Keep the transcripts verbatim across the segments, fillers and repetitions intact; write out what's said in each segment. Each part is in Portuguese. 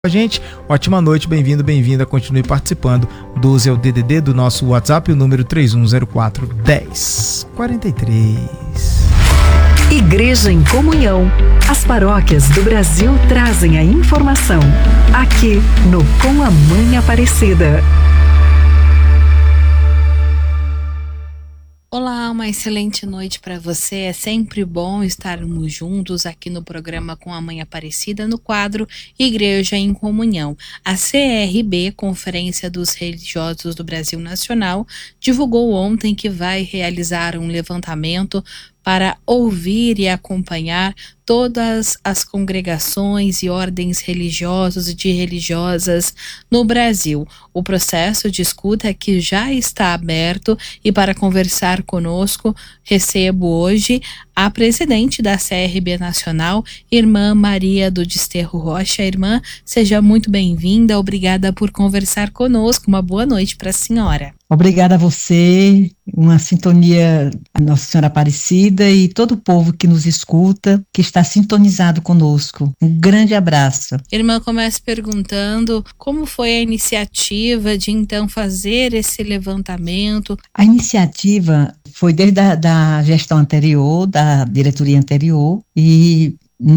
a gente. Ótima noite, bem-vindo, bem-vinda. Continue participando. doze é o D D D do nosso WhatsApp, o número três um zero quatro, um zero quatro três. Igreja em Comunhão. As paróquias do Brasil trazem a informação aqui no Com a Mãe Aparecida. Olá, uma excelente noite para você. É sempre bom estarmos juntos aqui no programa Com a Mãe Aparecida, no quadro Igreja em Comunhão. A C R B, Conferência dos Religiosos do Brasil Nacional, divulgou ontem que vai realizar um levantamento para ouvir e acompanhar todas as congregações e ordens religiosas e de religiosas no Brasil. O processo de escuta que já está aberto, e para conversar conosco, recebo hoje a presidente da C R B Nacional, Irmã Maria do Desterro Rocha. Irmã, seja muito bem-vinda, obrigada por conversar conosco, uma boa noite para a senhora. Obrigada a você, uma sintonia a Nossa Senhora Aparecida e todo o povo que nos escuta, que está sintonizado conosco. Um grande abraço. Irmã, começo perguntando como foi a iniciativa de então fazer esse levantamento. A iniciativa foi desde a da gestão anterior, da diretoria anterior, e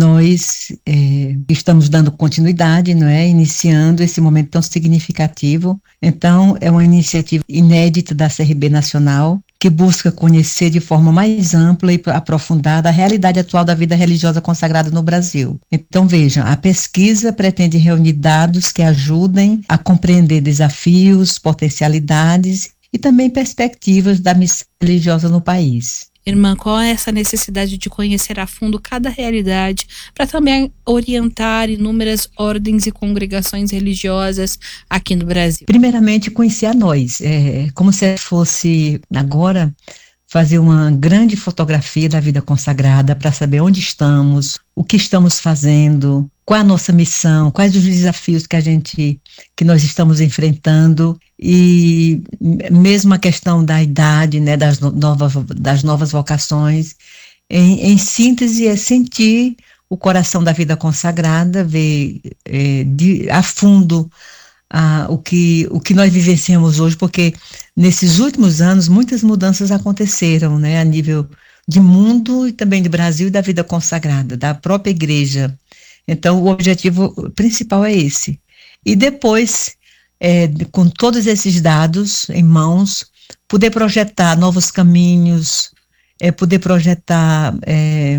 nós é, estamos dando continuidade, não é? Iniciando esse momento tão significativo. Então, é uma iniciativa inédita da C R B Nacional, que busca conhecer de forma mais ampla e aprofundada a realidade atual da vida religiosa consagrada no Brasil. Então, vejam, a pesquisa pretende reunir dados que ajudem a compreender desafios, potencialidades e também perspectivas da missão religiosa no país. Irmã, qual é essa necessidade de conhecer a fundo cada realidade para também orientar inúmeras ordens e congregações religiosas aqui no Brasil? Primeiramente, conhecer a nós. É como se fosse agora fazer uma grande fotografia da vida consagrada para saber onde estamos, o que estamos fazendo, qual a nossa missão, quais os desafios que a gente, que nós estamos enfrentando, e mesmo a questão da idade, né, das novas, das novas vocações. Em, em síntese, é sentir o coração da vida consagrada, ver é, de, a fundo ah, o, que, o que nós vivenciamos hoje, porque nesses últimos anos muitas mudanças aconteceram, né, a nível de mundo e também do Brasil e da vida consagrada, da própria igreja. Então, o objetivo principal é esse. E depois, é, com todos esses dados em mãos, poder projetar novos caminhos, é, poder projetar é,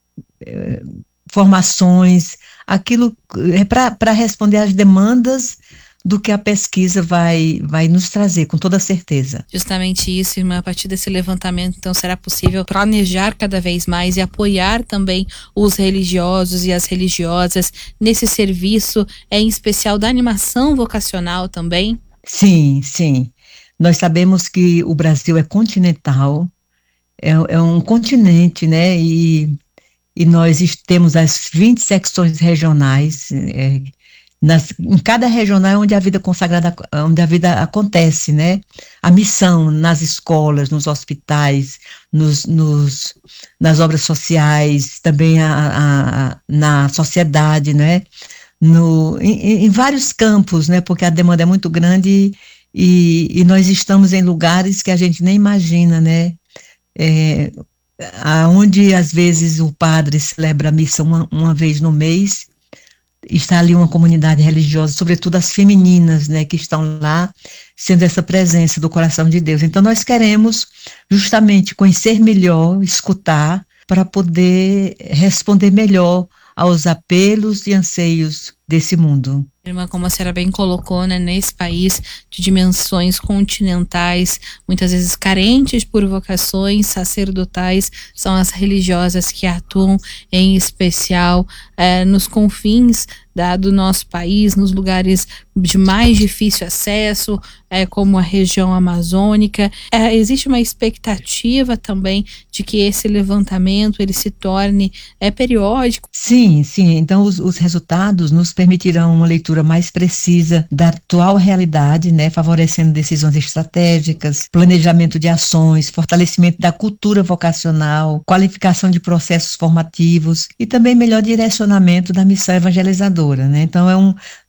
é, formações, aquilo é para responder às demandas do que a pesquisa vai, vai nos trazer, com toda certeza. Justamente isso, irmã, a partir desse levantamento, então, será possível planejar cada vez mais e apoiar também os religiosos e as religiosas nesse serviço, é, em especial da animação vocacional também? Sim, sim. Nós sabemos que o Brasil é continental, é, é um continente, né, e, e nós temos as vinte secções regionais, é, Nas, em cada regional é onde a vida consagrada, onde a vida acontece, né? A missão nas escolas, nos hospitais, nos, nos, nas obras sociais, também a, a, na sociedade, né? No, em, em vários campos, né? Porque a demanda é muito grande e, e nós estamos em lugares que a gente nem imagina, né? É, onde às vezes o padre celebra a missa uma, uma vez no mês, está ali uma comunidade religiosa, sobretudo as femininas, né, que estão lá, sendo essa presença do coração de Deus. Então nós queremos justamente conhecer melhor, escutar, para poder responder melhor aos apelos e anseios desse mundo. Irmã, como a senhora bem colocou, né, nesse país de dimensões continentais, muitas vezes carentes por vocações sacerdotais, são as religiosas que atuam em especial é, nos confins da, do nosso país, nos lugares de mais difícil acesso, é, como a região amazônica. É, existe uma expectativa também de que esse levantamento ele se torne é, periódico? Sim, sim. Então os, os resultados nos permitirão uma leitura mais precisa da atual realidade, né, favorecendo decisões estratégicas, planejamento de ações, fortalecimento da cultura vocacional, qualificação de processos formativos e também melhor direcionamento da missão evangelizadora, né? Então é um,